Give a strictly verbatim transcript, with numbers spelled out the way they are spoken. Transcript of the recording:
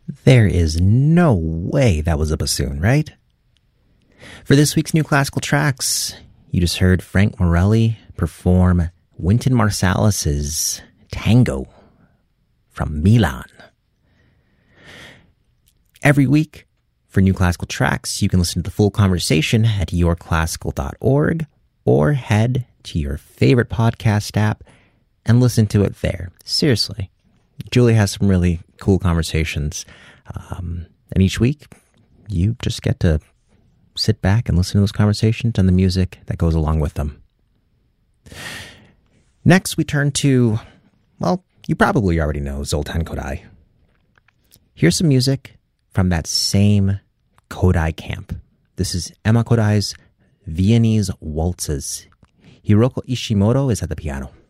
There is no way that was a bassoon, right? For this week's New Classical Tracks, you just heard Frank Morelli perform Wynton Marsalis's Tango from Milan. Every week, for New Classical Tracks, you can listen to the full conversation at your classical dot org or head to your favorite podcast app and listen to it there. Seriously. Julie has some really cool conversations. Um, and each week, you just get to sit back and listen to those conversations and the music that goes along with them. Next, we turn to, well, you probably already know Zoltan Kodály. Here's some music from that same Kodály camp. This is Emma Kodály's Viennese Waltzes. Hiroko Ishimoto is at the piano.